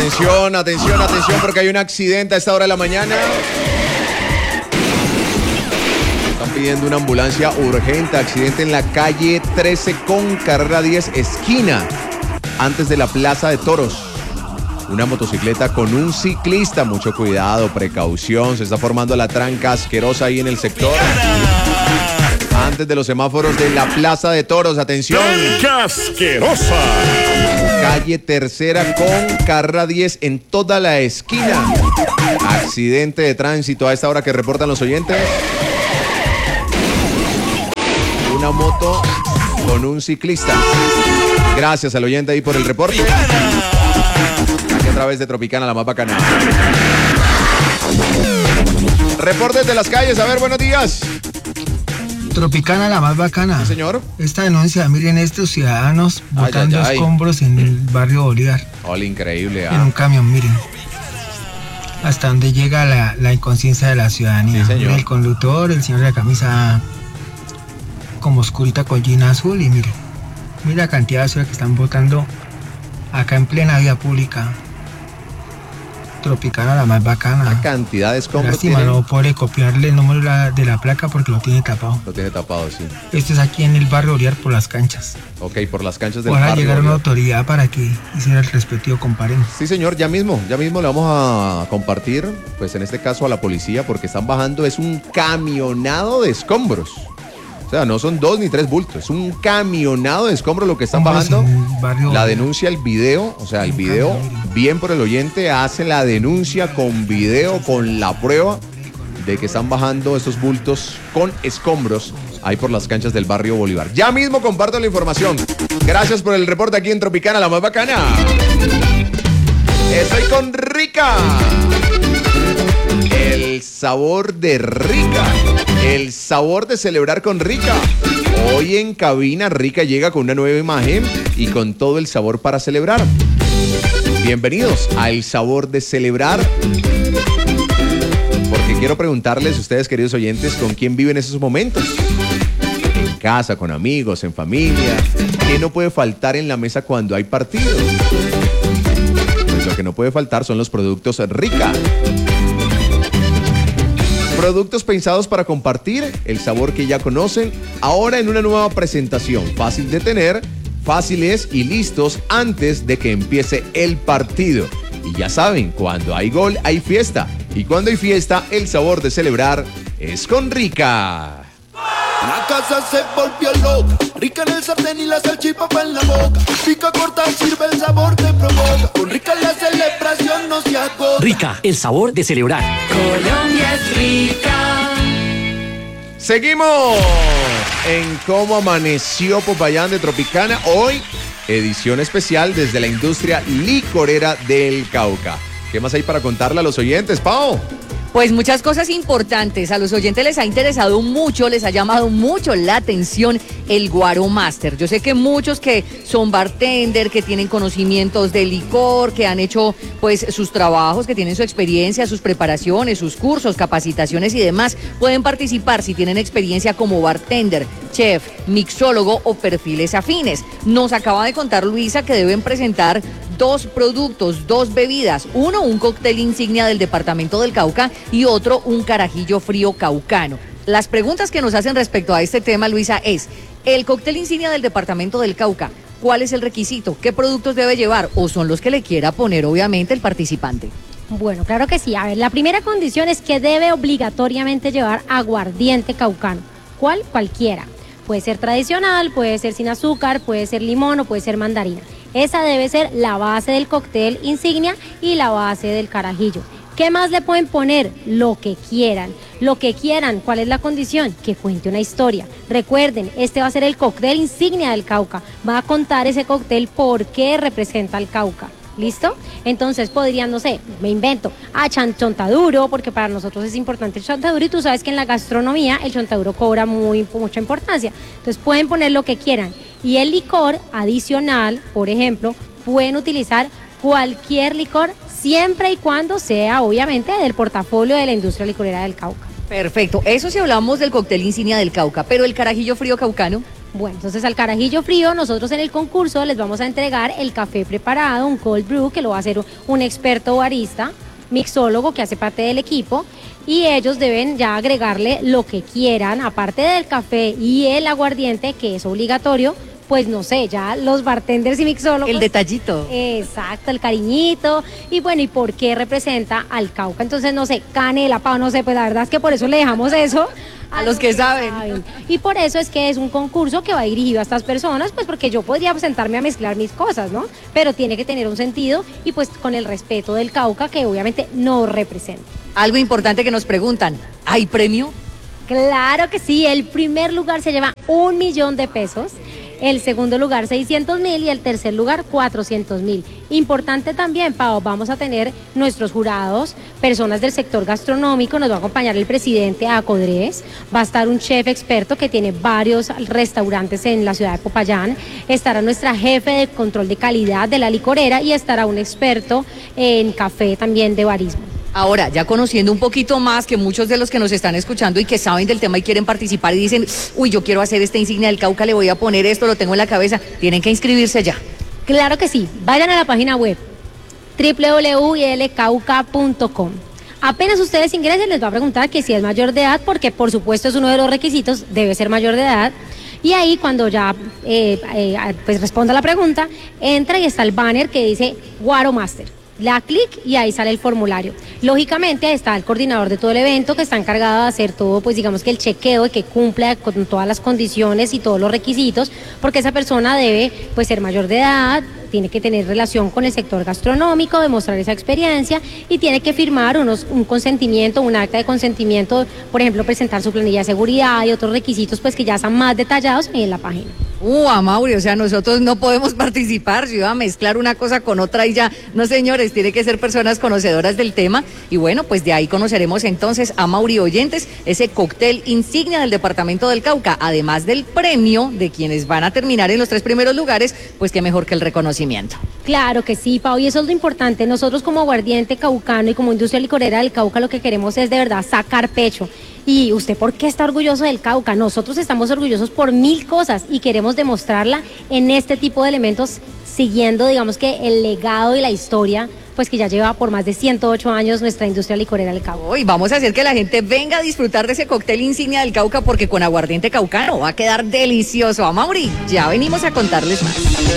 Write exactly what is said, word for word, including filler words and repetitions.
Atención, atención, atención, porque hay un accidente a esta hora de la mañana. Están pidiendo una ambulancia urgente. Accidente en la calle trece con carrera diez, esquina, antes de la Plaza de Toros. Una motocicleta con un ciclista. Mucho cuidado, precaución. Se está formando la tranca asquerosa ahí en el sector. Antes de los semáforos de la Plaza de Toros. Atención. ¡Tranca asquerosa! Calle Tercera con carrera diez en toda la esquina. Accidente de tránsito a esta hora que reportan los oyentes. Una moto con un ciclista. Gracias al oyente ahí por el reporte. Aquí a través de Tropicana, la más bacana. Reportes de las calles. A ver, buenos días. Tropicana, la más bacana. Sí, señor. Esta denuncia, miren estos ciudadanos botando ay, ay. escombros en el barrio Bolívar. Hola, increíble. ¿Ah? En un camión, miren. Hasta donde llega la, la inconsciencia de la ciudadanía. Sí, señor. Miren, el conductor, el señor de la camisa como oscurita con jean azul y miren. Mira la cantidad de basura que están botando acá en plena vía pública. Tropicana, la más bacana. La cantidad de escombros. Lástima, tiene... no puede copiarle el número de la, de la placa porque lo tiene tapado. Lo tiene tapado, sí. Esto es aquí en el barrio Bolívar por las canchas. Ok, por las canchas del Ojalá barrio. llegar una Bolívar. autoridad para que hiciera el respectivo comparendo. Sí, señor, ya mismo, ya mismo le vamos a compartir, pues en este caso a la policía, porque están bajando, es un camionado de escombros. O sea, no son dos ni tres bultos, es un camionado de escombros lo que están Escombros bajando. en el barrio La Bolívar. denuncia, el video, o sea, el Un video, camión. bien por el oyente, hace la denuncia con video, con la prueba de que están bajando estos bultos con escombros ahí por las canchas del barrio Bolívar. Ya mismo comparto la información. Gracias por el reporte aquí en Tropicana, la más bacana. Estoy con Rica. El sabor de Rica. El sabor de celebrar con Rica. Hoy en cabina Rica llega con una nueva imagen y con todo el sabor para celebrar. Bienvenidos a El Sabor de Celebrar. Porque quiero preguntarles a ustedes, queridos oyentes, ¿con quién viven esos momentos? En casa, con amigos, en familia. ¿Qué no puede faltar en la mesa cuando hay partido? Pues lo que no puede faltar son los productos Rica. Productos pensados para compartir, el sabor que ya conocen, ahora en una nueva presentación, fácil de tener, fáciles y listos antes de que empiece el partido. Y ya saben, cuando hay gol hay fiesta, y cuando hay fiesta, el sabor de celebrar es con Rica. La casa se volvió loca, Rica en el sartén y la salchipapa en la boca. Pica, corta, sirve, el sabor te provoca. Con Rica la celebración no se agota. Rica, el sabor de celebrar. Colombia es rica. Seguimos en Cómo Amaneció Popayán de Tropicana. Hoy, edición especial desde la industria licorera del Cauca. ¿Qué más hay para contarle a los oyentes, Pao? Pues muchas cosas importantes. A los oyentes les ha interesado mucho, les ha llamado mucho la atención el Guaro Master. Yo sé que muchos que son bartender, que tienen conocimientos de licor, que han hecho pues sus trabajos, que tienen su experiencia, sus preparaciones, sus cursos, capacitaciones y demás, pueden participar si tienen experiencia como bartender, chef, mixólogo o perfiles afines. Nos acaba de contar Luisa que deben presentar dos productos, dos bebidas, uno un cóctel insignia del departamento del Cauca y otro un carajillo frío caucano. Las preguntas que nos hacen respecto a este tema, Luisa, es, el cóctel insignia del departamento del Cauca, ¿cuál es el requisito? ¿Qué productos debe llevar? ¿O son los que le quiera poner, obviamente, el participante? Bueno, claro que sí. A ver, la primera condición es que debe obligatoriamente llevar aguardiente caucano. ¿Cuál? Cualquiera. Puede ser tradicional, puede ser sin azúcar, puede ser limón o puede ser mandarina. Esa debe ser la base del cóctel insignia y la base del carajillo. ¿Qué más le pueden poner? Lo que quieran. Lo que quieran. ¿Cuál es la condición? Que cuente una historia. Recuerden, este va a ser el cóctel insignia del Cauca. Va a contar ese cóctel por qué representa al Cauca. ¿Listo? Entonces podrían, no sé, me invento, ah, chan, chontaduro, porque para nosotros es importante el chontaduro y tú sabes que en la gastronomía el chontaduro cobra muy, mucha importancia. Entonces pueden poner lo que quieran. Y el licor adicional, por ejemplo, pueden utilizar cualquier licor siempre y cuando sea, obviamente, del portafolio de la industria licorera del Cauca. Perfecto, eso si hablamos del cóctel insignia del Cauca, pero el carajillo frío caucano. Bueno, entonces al carajillo frío nosotros en el concurso les vamos a entregar el café preparado, un cold brew que lo va a hacer un experto barista, mixólogo que hace parte del equipo, y ellos deben ya agregarle lo que quieran, aparte del café y el aguardiente, que es obligatorio, pues no sé, ya los bartenders y mixólogos. El detallito. Exacto, el cariñito. Y bueno, ¿y por qué representa al Cauca? Entonces, no sé, canela, pavo, no sé, pues la verdad es que por eso le dejamos eso a los que saben. saben. Y por eso es que es un concurso que va dirigido a estas personas, pues porque yo podría sentarme a mezclar mis cosas, ¿no? Pero tiene que tener un sentido y pues con el respeto del Cauca, que obviamente no representa. Algo importante que nos preguntan, ¿hay premio? Claro que sí, el primer lugar se lleva un millón de pesos, el segundo lugar seiscientos mil y el tercer lugar cuatrocientos mil. Importante también, Pau, vamos a tener nuestros jurados, personas del sector gastronómico, nos va a acompañar el presidente Acodres, va a estar un chef experto que tiene varios restaurantes en la ciudad de Popayán, estará nuestra jefe de control de calidad de la licorera y estará un experto en café también de barismo. Ahora, ya conociendo un poquito más, que muchos de los que nos están escuchando y que saben del tema y quieren participar y dicen, uy, yo quiero hacer esta insignia del Cauca, le voy a poner esto, lo tengo en la cabeza, tienen que inscribirse ya. Claro que sí, vayan a la página web doble u doble u doble u punto i l cauca punto com. Apenas ustedes ingresen les va a preguntar que si es mayor de edad, porque por supuesto es uno de los requisitos, debe ser mayor de edad. Y ahí cuando ya eh, eh, pues responda la pregunta, entra y está el banner que dice Guaro Master. Le da clic y ahí sale el formulario. Lógicamente está el coordinador de todo el evento que está encargado de hacer todo, pues digamos que el chequeo de que cumpla con todas las condiciones y todos los requisitos, porque esa persona debe pues ser mayor de edad, tiene que tener relación con el sector gastronómico, demostrar esa experiencia y tiene que firmar unos, un consentimiento, un acta de consentimiento, por ejemplo, presentar su planilla de seguridad y otros requisitos pues que ya están más detallados en la página. Uh, Amaury, o sea, nosotros no podemos participar, si iba a mezclar una cosa con otra y ya, no señores, tiene que ser personas conocedoras del tema y bueno, pues de ahí conoceremos entonces, Amaury oyentes, ese cóctel insignia del departamento del Cauca, además del premio de quienes van a terminar en los tres primeros lugares, pues qué mejor que el reconocimiento. Claro que sí, Pau, y eso es lo importante, nosotros como aguardiente caucano y como industria licorera del Cauca lo que queremos es de verdad sacar pecho. ¿Y usted por qué está orgulloso del Cauca? Nosotros estamos orgullosos por mil cosas y queremos demostrarla en este tipo de elementos, siguiendo, digamos que el legado y la historia, pues que ya lleva por más de ciento ocho años nuestra industria licorera del Cauca. Hoy vamos a hacer que la gente venga a disfrutar de ese cóctel insignia del Cauca porque con aguardiente caucano va a quedar delicioso. Amaury, ya venimos a contarles más.